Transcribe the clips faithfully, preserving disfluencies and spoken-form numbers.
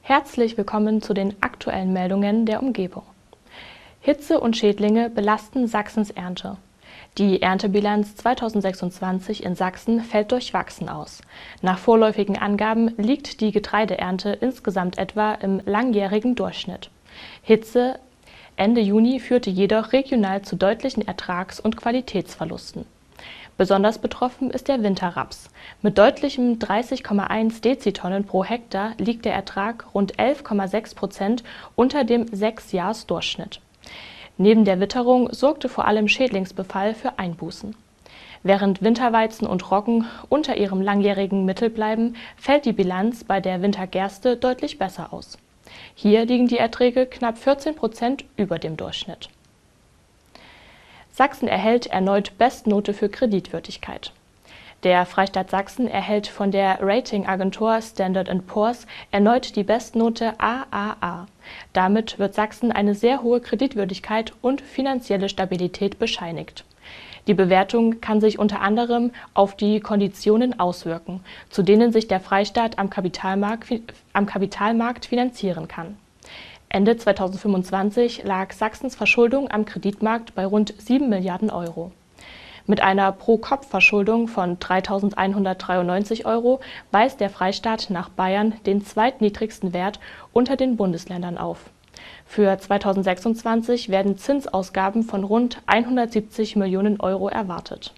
Herzlich willkommen zu den aktuellen Meldungen der Umgebung. Hitze und Schädlinge belasten Sachsens Ernte. Die Erntebilanz zweitausendsechsundzwanzig in Sachsen fällt durchwachsen aus. Nach vorläufigen Angaben liegt die Getreideernte insgesamt etwa im langjährigen Durchschnitt. Hitze Ende Juni führte jedoch regional zu deutlichen Ertrags- und Qualitätsverlusten. Besonders betroffen ist der Winterraps. Mit deutlichem dreißig Komma eins Dezitonnen pro Hektar liegt der Ertrag rund elf Komma sechs Prozent unter dem Sechsjahresdurchschnitt. Neben der Witterung sorgte vor allem Schädlingsbefall für Einbußen. Während Winterweizen und Roggen unter ihrem langjährigen Mittel bleiben, fällt die Bilanz bei der Wintergerste deutlich besser aus. Hier liegen die Erträge knapp vierzehn Prozent über dem Durchschnitt. Sachsen erhält erneut Bestnote für Kreditwürdigkeit. Der Freistaat Sachsen erhält von der Ratingagentur Standard and Poor's erneut die Bestnote A A A. Damit wird Sachsen eine sehr hohe Kreditwürdigkeit und finanzielle Stabilität bescheinigt. Die Bewertung kann sich unter anderem auf die Konditionen auswirken, zu denen sich der Freistaat am Kapitalmarkt, am Kapitalmarkt finanzieren kann. Ende zweitausendfünfundzwanzig lag Sachsens Verschuldung am Kreditmarkt bei rund sieben Milliarden Euro. Mit einer Pro-Kopf-Verschuldung von dreitausendeinhundertdreiundneunzig Euro weist der Freistaat nach Bayern den zweitniedrigsten Wert unter den Bundesländern auf. Für zweitausendsechsundzwanzig werden Zinsausgaben von rund hundertsiebzig Millionen Euro erwartet.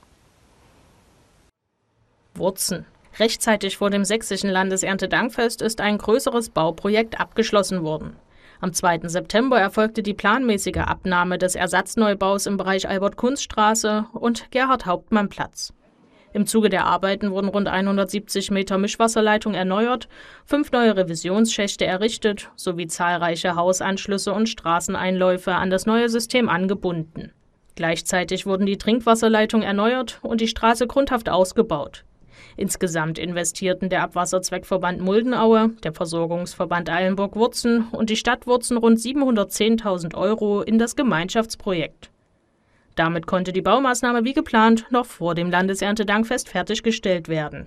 Wurzen. Rechtzeitig vor dem sächsischen Landeserntedankfest ist ein größeres Bauprojekt abgeschlossen worden. Am zweiten September erfolgte die planmäßige Abnahme des Ersatzneubau's im Bereich Albert-Kunst-Straße und Gerhard-Hauptmann-Platz. Im Zuge der Arbeiten wurden rund hundertsiebzig Meter Mischwasserleitung erneuert, fünf neue Revisionsschächte errichtet sowie zahlreiche Hausanschlüsse und Straßeneinläufe an das neue System angebunden. Gleichzeitig wurden die Trinkwasserleitungen erneuert und die Straße grundhaft ausgebaut. Insgesamt investierten der Abwasserzweckverband Muldenaue, der Versorgungsverband Eilenburg-Wurzen und die Stadt Wurzen rund siebenhundertzehntausend Euro in das Gemeinschaftsprojekt. Damit konnte die Baumaßnahme wie geplant noch vor dem Landeserntedankfest fertiggestellt werden.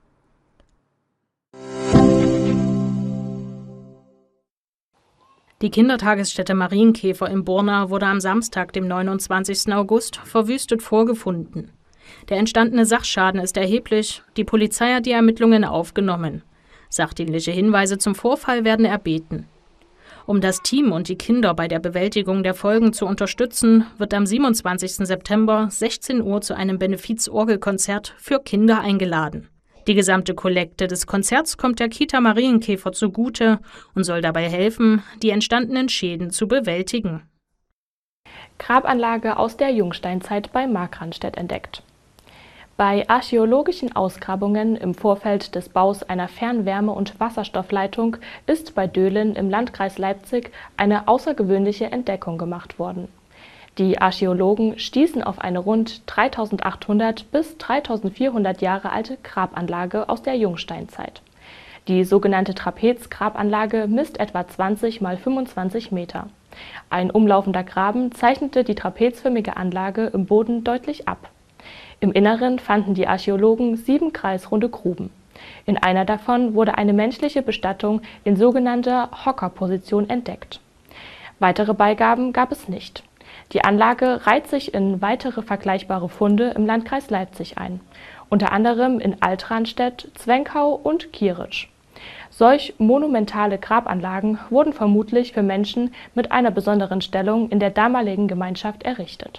Die Kindertagesstätte Marienkäfer in Borna wurde am Samstag, dem neunundzwanzigsten August, verwüstet vorgefunden. Der entstandene Sachschaden ist erheblich, die Polizei hat die Ermittlungen aufgenommen. Sachdienliche Hinweise zum Vorfall werden erbeten. Um das Team und die Kinder bei der Bewältigung der Folgen zu unterstützen, wird am siebenundzwanzigsten September sechzehn Uhr zu einem Benefiz-Orgelkonzert für Kinder eingeladen. Die gesamte Kollekte des Konzerts kommt der Kita Marienkäfer zugute und soll dabei helfen, die entstandenen Schäden zu bewältigen. Grabanlage aus der Jungsteinzeit bei Markranstädt entdeckt. Bei archäologischen Ausgrabungen im Vorfeld des Baus einer Fernwärme- und Wasserstoffleitung ist bei Döhlen im Landkreis Leipzig eine außergewöhnliche Entdeckung gemacht worden. Die Archäologen stießen auf eine rund dreitausendachthundert bis dreitausendvierhundert Jahre alte Grabanlage aus der Jungsteinzeit. Die sogenannte Trapez-Grabanlage misst etwa zwanzig mal fünfundzwanzig Meter. Ein umlaufender Graben zeichnete die trapezförmige Anlage im Boden deutlich ab. Im Inneren fanden die Archäologen sieben kreisrunde Gruben. In einer davon wurde eine menschliche Bestattung in sogenannter Hockerposition entdeckt. Weitere Beigaben gab es nicht. Die Anlage reiht sich in weitere vergleichbare Funde im Landkreis Leipzig ein, unter anderem in Altranstädt, Zwenkau und Kieritsch. Solch monumentale Grabanlagen wurden vermutlich für Menschen mit einer besonderen Stellung in der damaligen Gemeinschaft errichtet.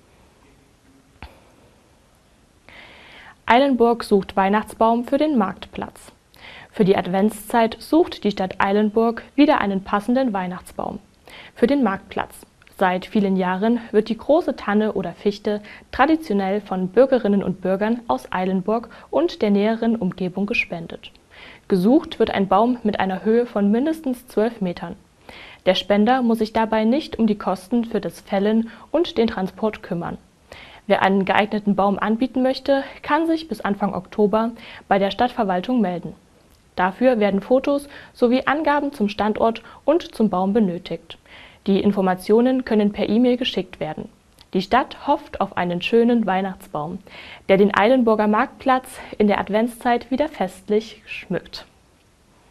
Eilenburg sucht Weihnachtsbaum für den Marktplatz. Für die Adventszeit sucht die Stadt Eilenburg wieder einen passenden Weihnachtsbaum für den Marktplatz. Seit vielen Jahren wird die große Tanne oder Fichte traditionell von Bürgerinnen und Bürgern aus Eilenburg und der näheren Umgebung gespendet. Gesucht wird ein Baum mit einer Höhe von mindestens zwölf Metern. Der Spender muss sich dabei nicht um die Kosten für das Fällen und den Transport kümmern. Wer einen geeigneten Baum anbieten möchte, kann sich bis Anfang Oktober bei der Stadtverwaltung melden. Dafür werden Fotos sowie Angaben zum Standort und zum Baum benötigt. Die Informationen können per E-Mail geschickt werden. Die Stadt hofft auf einen schönen Weihnachtsbaum, der den Eilenburger Marktplatz in der Adventszeit wieder festlich schmückt.